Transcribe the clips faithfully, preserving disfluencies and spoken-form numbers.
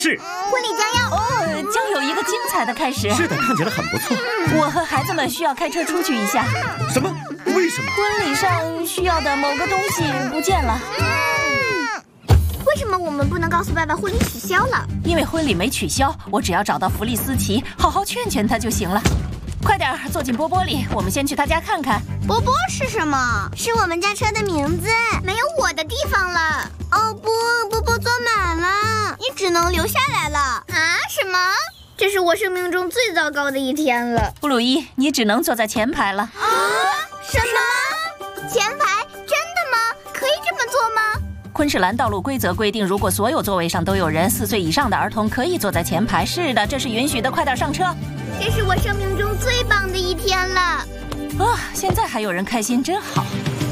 是婚礼将要哦，将有一个精彩的开始。 是的，看起来很不错。 我和孩子们需要开车出去一下。 什么？为什么？ 婚礼上需要的某个东西不见了。 嗯，为什么我们不能告诉爸爸婚礼取消了？ 因为婚礼没取消，我只要找到弗利斯奇，好好劝劝他就行了。快点坐进波波里，我们先去他家看看。 波波是什么？是我们家车的名字。没有我的地方了。哦不，波波坐满了，你只能留下来了。啊？什么？这是我生命中最糟糕的一天了。 布鲁伊，你只能坐在前排了。 啊？什么？前排？真的吗？可以这么做吗？ 昆士兰道路规则规定，如果所有座位上都有人，四岁以上的儿童可以坐在前排。是的，这是允许的。快点上车。 这是我生命中最棒的一天了。 啊，现在还有人开心，真好。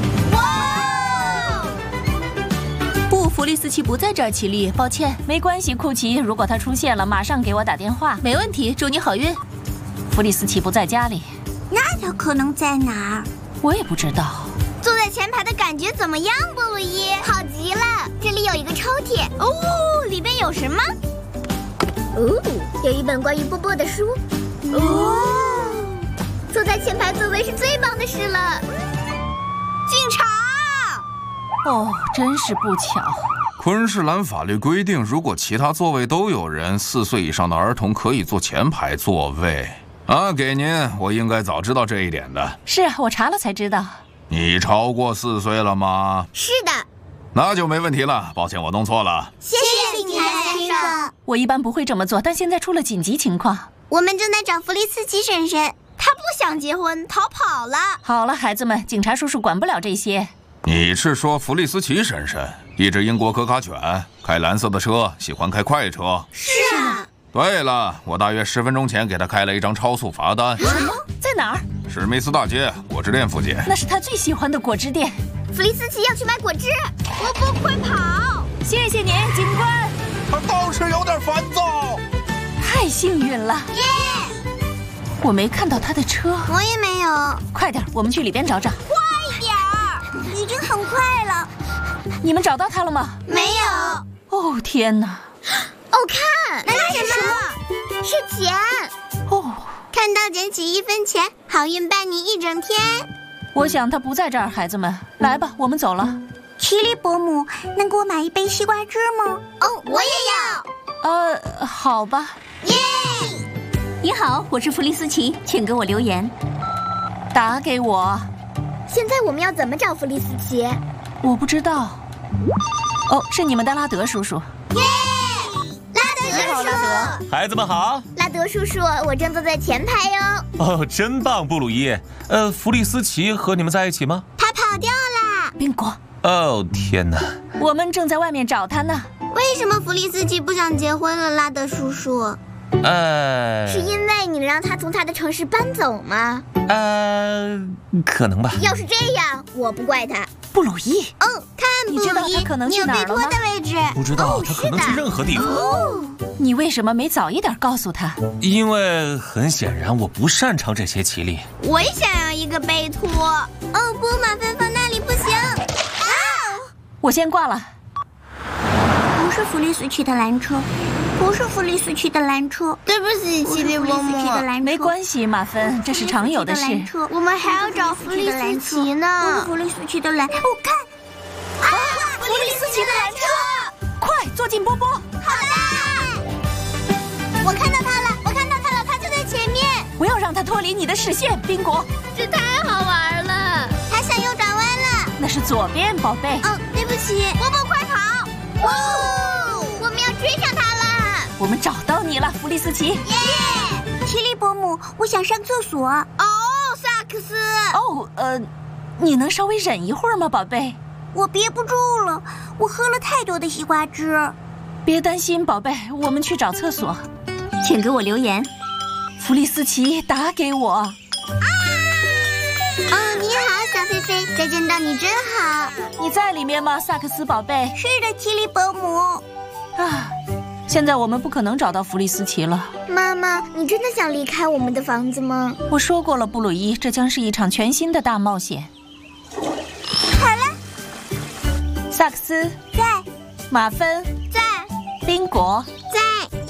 哇！ 不，弗利斯奇不在这儿，奇丽，抱歉。没关系，库奇，如果他出现了，马上给我打电话。没问题，祝你好运。弗利斯奇不在家里， 那他可能在哪儿？ 我也不知道。 坐在前排的感觉怎么样，布鲁伊？好极了，这里有一个抽屉。哦，里边有什么？哦，有一本关于波波的书。哦，坐在前排座位是最棒的事了。警察！ 哦，真是不巧。 昆士兰法律规定，如果其他座位都有人，四岁以上的儿童可以坐前排座位。啊，给您，我应该早知道这一点的。 是啊，我查了才知道。 你超过四岁了吗？ 是的。 那就没问题了。抱歉，我弄错了。 谢谢警察先生。 我一般不会这么做，但现在出了紧急情况。 我们正在找弗利斯奇婶婶，她不想结婚，逃跑了。 好了，孩子们，警察叔叔管不了这些。 你是说弗利斯奇婶婶，一只英国可卡犬，开蓝色的车，喜欢开快车？ 是啊。 对了，我大约十分钟前给他开了一张超速罚单。 什么？在哪儿？ 史密斯大街果汁店附近。 那是他最喜欢的果汁店。 弗利斯奇要去买果汁，波波快跑！ 谢谢您，警官。 他倒是有点烦躁。 太幸运了。 耶！ 我没看到他的车。 我也没有。 快点，我们去里边找找。 快点儿！已经很快了。 你们找到他了吗？ 没有。 哦，天哪！ 哦，看，那是什么？是钱。 哦， 看到捡起一分钱，好运伴你一整天。 我想他不在这儿，孩子们，来吧，我们走了。 奇丽伯母，能给我买一杯西瓜汁吗？哦，我也要。 呃，好吧。 耶！ 你好，我是弗利斯奇，请给我留言。打给我。 现在我们要怎么找弗利斯奇？ 我不知道。哦，是你们的拉德叔叔。 耶！拉德叔叔， 拉德， 孩子们好。 拉德叔叔，我正坐在前排哟。 哦，真棒，布鲁伊。呃，弗利斯奇和你们在一起吗？ 他跑掉啦。 宾果。 哦，天哪！ 我们正在外面找他呢。 为什么弗利斯奇不想结婚了，拉德叔叔？ 呃， 是因为你让他从他的城市搬走吗？ 呃，可能吧。 要是这样，我不怪他。 布鲁伊。 哦，看布鲁伊， 你知道他可能去哪儿了吗？ 你有被拖的位置。 不知道， 哦、 他可能去任何地方。 哦， 你为什么没早一点告诉他？ 因为很显然我不擅长这些奇力。 我也想要一个被拖。哦不，马芬芳那里不行。啊！ 我先挂了。 不是弗利斯奇的蓝车，不是弗利斯奇的蓝车。对不起，奇丽伯母。 没关系，马芬，这是常有的事。 我们还要找弗利斯奇呢。不是弗利斯奇的蓝，哦看，啊，弗利斯奇的蓝车！ 快坐进波波。 好的。我看到他了，我看到他了，他就在前面。 不要让他脱离你的视线，宾果。 这太好玩了。他向右转弯了。 那是左边，宝贝。 哦，对不起，波波快跑！哦，我们要追上他了。 我们找到你了，弗利斯奇。 耶！奇丽伯母，我想上厕所。哦，萨克斯。 哦，呃，你能稍微忍一会儿吗，宝贝？ 我憋不住了，我喝了太多的西瓜汁。 别担心，宝贝，我们去找厕所。 请给我留言。 弗利斯奇，打给我。啊！ 哦，你好，小菲菲，再见到你真好。 你在里面吗，萨克斯宝贝？ 是的，奇丽伯母。 啊，现在我们不可能找到弗利斯奇了。 妈妈，你真的想离开我们的房子吗？ 我说过了，布鲁伊，这将是一场全新的大冒险。 好了。 萨克斯在。 马芬在。 宾果在。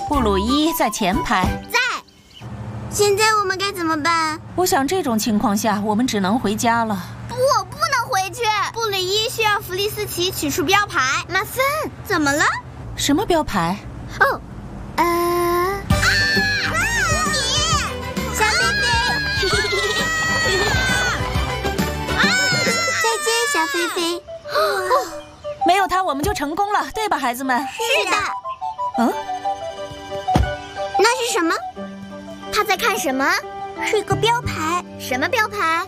布鲁伊在前排。 在。现在我们该怎么办？ 我想这种情况下，我们只能回家了。 不，我不能回去。布鲁伊需要弗利斯奇取出标牌。马芬，怎么了？ 什么标牌？ 哦，呃，啊！你，小菲菲。啊！再见，小菲菲。 哦，没有他，我们就成功了，对吧，孩子们？ 是的。 嗯， 那是什么？他在看什么？是一个标牌。什么标牌？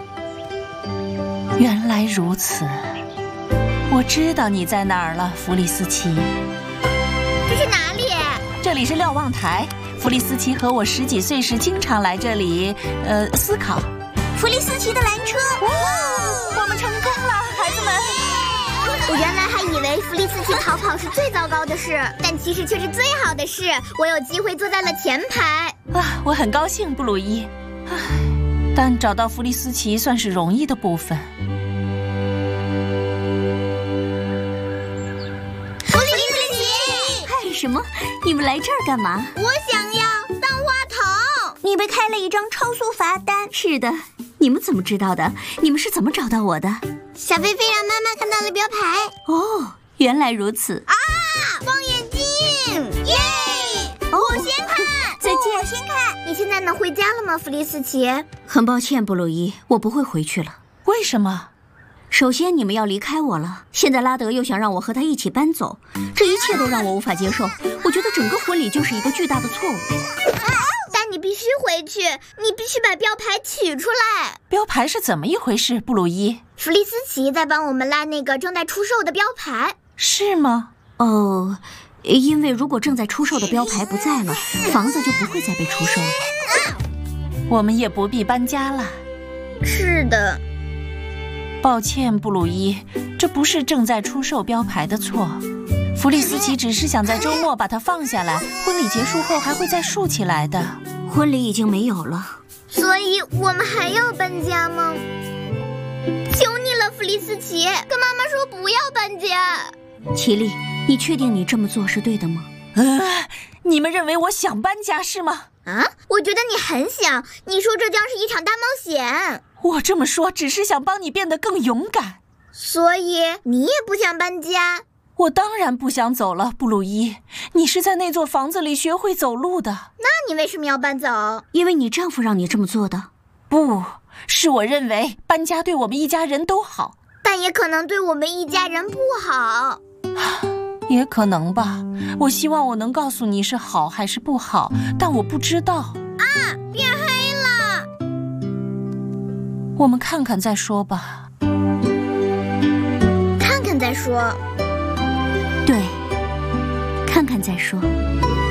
原来如此，我知道你在哪儿了，弗利斯奇。 这是哪里？ 这里是瞭望台。弗利斯奇和我十几岁时经常来这里，呃，思考。 弗利斯奇的缆车， 哇，我们成功了，孩子们！ 我原来还以为弗利斯奇逃跑是最糟糕的事，但其实却是最好的事。我有机会坐在了前排。 啊，我很高兴，布鲁伊。唉，但找到弗利斯奇算是容易的部分。 弗利斯奇！ 干什么？你们来这儿干嘛？ 我想要当花童。 你被开了一张超速罚单。是的，你们怎么知道的？你们是怎么找到我的？ 小菲菲让妈妈看到了标牌。 哦，原来如此。 啊，望远镜！耶！ 哦， 我先看。 再见。 我先看。你现在能回家了吗，弗利斯奇？ 很抱歉，布鲁伊，我不会回去了。 为什么？ 首先，你们要离开我了。现在拉德又想让我和他一起搬走，这一切都让我无法接受。我觉得整个婚礼就是一个巨大的错误。 但你必须回去，你必须把标牌取出来。 标牌是怎么一回事，布鲁伊？ 弗利斯奇在帮我们拉那个正在出售的标牌。 是吗？ 哦，因为如果正在出售的标牌不在了，房子就不会再被出售了。 我们也不必搬家了。 是的。 抱歉，布鲁伊，这不是正在出售标牌的错。弗利斯奇只是想在周末把它放下来，婚礼结束后还会再竖起来的。 婚礼已经没有了， 所以我们还要搬家吗？求你了，弗利斯奇，跟妈妈说不要搬家。 奇丽，你确定你这么做是对的吗？ 呃，你们认为我想搬家是吗？ 啊，我觉得你很想。你说这将是一场大冒险。 我这么说只是想帮你变得更勇敢。 所以你也不想搬家？ 我当然不想走了，布鲁伊。你是在那座房子里学会走路的。 那你为什么要搬走？ 因为你丈夫让你这么做的。 不，是我认为搬家对我们一家人都好。 但也可能对我们一家人不好。 也可能吧。我希望我能告诉你是好还是不好，但我不知道。 啊，变黑了。 我们看看再说吧。 看看再说。 对，看看再说。